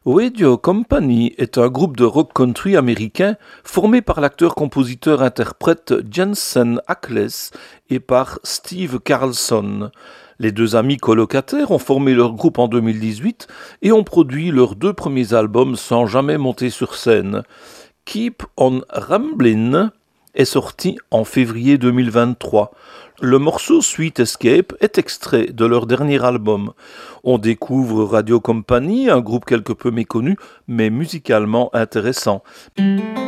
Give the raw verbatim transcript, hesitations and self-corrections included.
Radio Company est un groupe de rock country américain formé par l'acteur-compositeur-interprète Jensen Ackles et par Steve Carlson. Les deux amis colocataires ont formé leur groupe en deux mille dix-huit et ont produit leurs deux premiers albums sans jamais monter sur scène. Keep on Ramblin' est sorti en février deux mille vingt-trois. Le morceau Sweet Escape est extrait de leur dernier album. On découvre Radio Company, un groupe quelque peu méconnu, mais musicalement intéressant.